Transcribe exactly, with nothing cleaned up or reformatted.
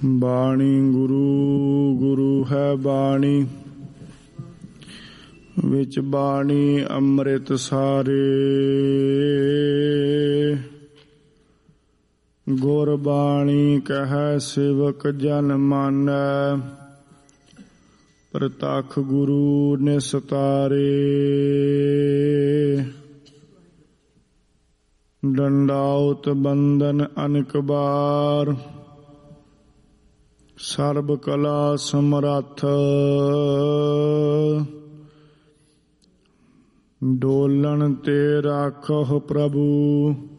ਬਾਣੀ ਗੁਰੂ ਗੁਰੂ ਹੈ ਬਾਣੀ, ਵਿੱਚ ਬਾਣੀ ਅੰਮ੍ਰਿਤ ਸਾਰੇ। ਗੁਰ ਬਾਣੀ ਕਹੈ ਸੇਵਕ ਜਨ ਮਾਨੈ, ਪ੍ਰਤੱਖ ਗੁਰੂ ਨਿਸਤਾਰੇ। ਡੰਡਾਉਤ ਬੰਦਨ ਅਨਕ ਬਾਰ, ਸਰਬ ਕਲਾ ਸਮਰੱਥ। ਡੋਲਣ ਤੇ ਰਾਖਹੁ ਪ੍ਰਭੂ,